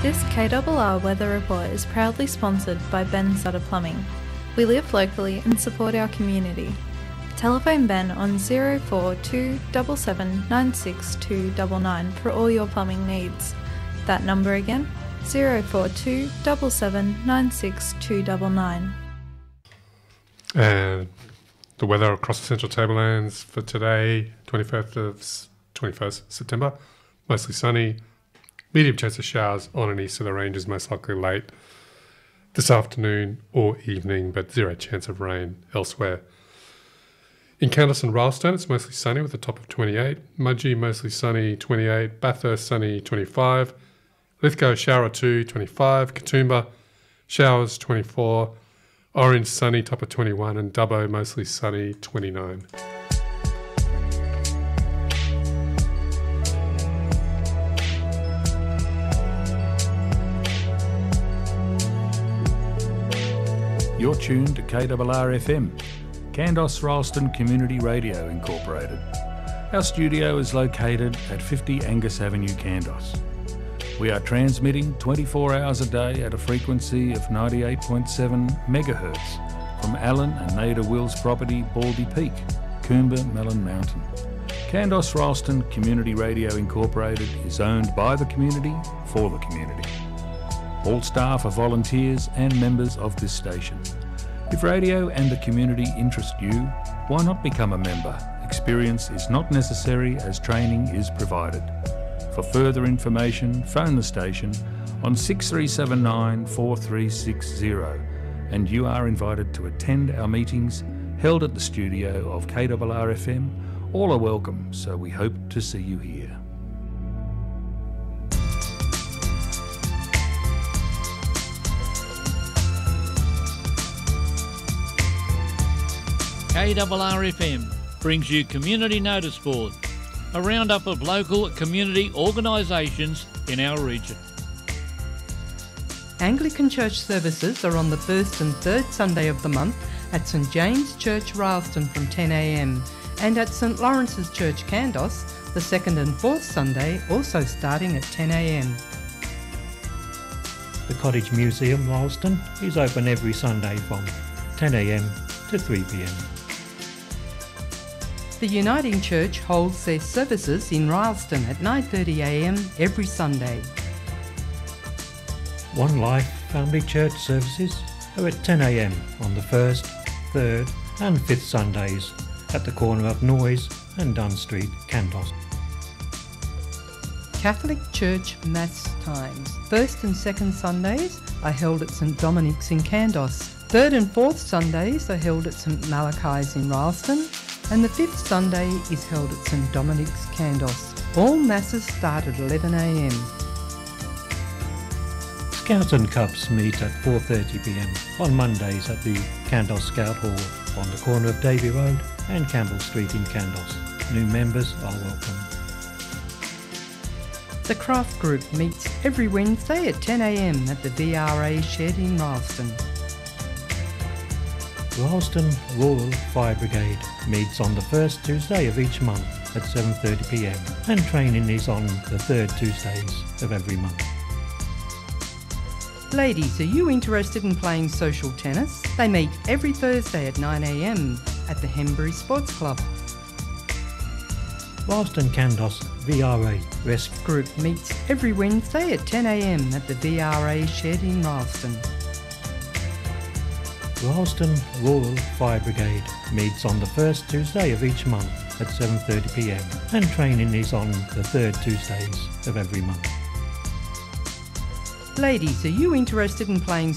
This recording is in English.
This KRR Weather Report is proudly sponsored by Ben Sutter Plumbing. We live locally and support our community. Telephone Ben on 042 77 962 99 for all your plumbing needs. That number again, 042 77 962 99. And the weather across the Central Tablelands for today, 21st September, mostly sunny. Medium chance of showers on and east of the ranges, most likely late this afternoon or evening, but zero chance of rain elsewhere. In Candice and Rylstone, it's mostly sunny with a top of 28. Mudgee, mostly sunny, 28. Bathurst, sunny, 25. Lithgow, shower 2, 25. Katoomba, showers, 24. Orange, sunny, top of 21. And Dubbo, mostly sunny, 29. You're tuned to KRR FM, Kandos Rylstone Community Radio Incorporated. Our studio is located at 50 Angus Avenue, Kandos. We are transmitting 24 hours a day at a frequency of 98.7 megahertz from Alan and Nada Wills' property Baldy Peak, Coomba Melon Mountain. Kandos Rylstone Community Radio Incorporated is owned by the community for the community. All staff are volunteers and members of this station. If radio and the community interest you, why not become a member? Experience is not necessary as training is provided. For further information, phone the station on 6379 4360 and you are invited to attend our meetings held at the studio of KRR FM. All are welcome, so we hope to see you here. KRR-FM brings you Community Notice Board, a roundup of local community organisations in our region. Anglican church services are on the first and third Sunday of the month at St James Church, Rylstone from 10 a.m. and at St Lawrence's Church, Kandos, the second and fourth Sunday, also starting at 10 a.m. The Cottage Museum, Rylstone, is open every Sunday from 10 a.m. to 3 p.m. The Uniting Church holds their services in Rylstone at 9:30 a.m. every Sunday. One Life Family Church services are at 10 a.m. on the first, third and fifth Sundays at the corner of Noyes and Dunn Street, Kandos. Catholic Church Mass times. First and second Sundays are held at St Dominic's in Kandos. Third and fourth Sundays are held at St Malachi's in Rylstone, and the fifth Sunday is held at St Dominic's, Kandos. All masses start at 11 a.m. Scouts and Cubs meet at 4:30 p.m. on Mondays at the Kandos Scout Hall on the corner of Davy Road and Campbell Street in Kandos. New members are welcome. The Craft Group meets every Wednesday at 10 a.m. at the VRA shed in Rylstone. Rylstone Rural Fire Brigade meets on the first Tuesday of each month at 7:30 p.m. and training is on the third Tuesdays of every month. Ladies, are you interested in playing social tennis? They meet every Thursday at 9 a.m. at the Hembury Sports Club. Rylstone Kandos VRA Rescue Group meets every Wednesday at 10 a.m. at the VRA shed in Rylstone. Rylstone Rural Fire Brigade meets on the first Tuesday of each month at 7:30 p.m. and training is on the third Tuesdays of every month. Ladies, are you interested in playing